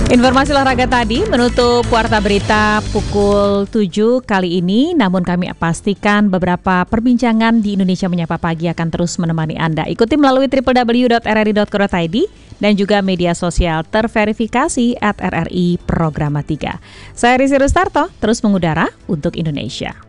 Informasi olahraga tadi menutup Warta Berita pukul 7 kali ini. Namun kami pastikan beberapa perbincangan di Indonesia Menyapa Pagi akan terus menemani Anda. Ikuti melalui www.rri.co.id dan juga media sosial terverifikasi @RRI Programa 3. Saya Risi Rustarto, terus mengudara untuk Indonesia.